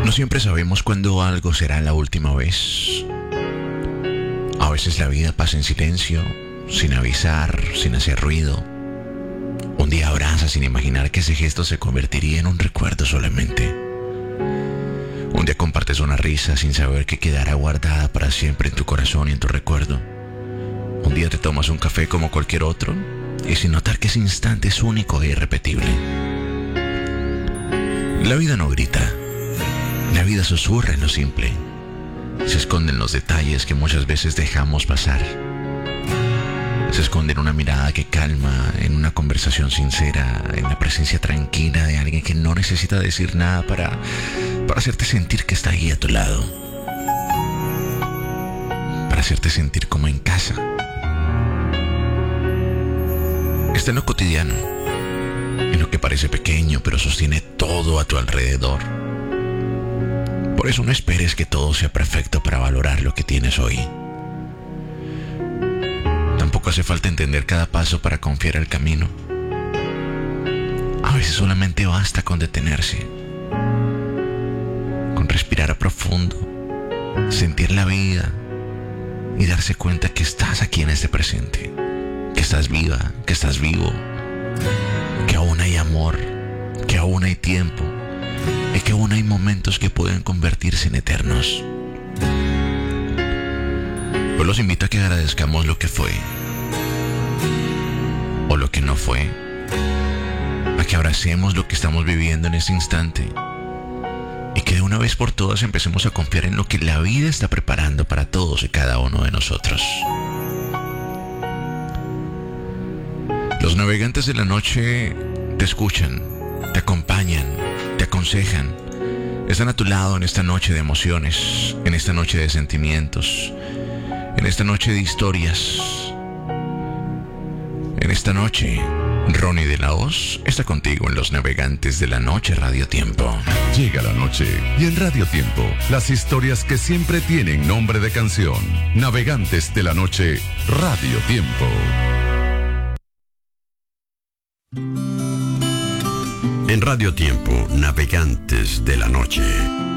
No siempre sabemos cuándo algo será la última vez. A veces la vida pasa en silencio, sin avisar, sin hacer ruido. Un día abrazas sin imaginar que ese gesto se convertiría en un recuerdo solamente. Un día compartes una risa sin saber que quedará guardada para siempre en tu corazón y en tu recuerdo. Un día te tomas un café como cualquier otro y sin notar que ese instante es único e irrepetible. La vida no grita. La vida susurra en lo simple. Se esconde en los detalles que muchas veces dejamos pasar. Se esconde en una mirada que calma, en una conversación sincera, en la presencia tranquila de alguien que no necesita decir nada para hacerte sentir que está ahí a tu lado. Para hacerte sentir como en casa. Está en lo cotidiano, en lo que parece pequeño pero sostiene todo a tu alrededor. Por eso no esperes que todo sea perfecto para valorar lo que tienes hoy. Tampoco hace falta entender cada paso para confiar el camino. A veces solamente basta con detenerse, con respirar a profundo, sentir la vida y darse cuenta que estás aquí en este presente, que estás viva, que estás vivo, que aún hay amor, que aún hay tiempo y que aún hay momentos que pueden convertirse en eternos. Yo los invito a que agradezcamos lo que fue o lo que no fue, a que abracemos lo que estamos viviendo en este instante y que de una vez por todas empecemos a confiar en lo que la vida está preparando para todos y cada uno de nosotros. Los navegantes de la noche te escuchan, te acompañan, te aconsejan. Están a tu lado en esta noche de emociones, en esta noche de sentimientos, en esta noche de historias. En esta noche, Ronnie de la Hoz está contigo en Los Navegantes de la Noche Radio Tiempo. Llega la noche y en Radio Tiempo, las historias que siempre tienen nombre de canción. Navegantes de la Noche Radio Tiempo. En Radio Tiempo, Navegantes de la Noche.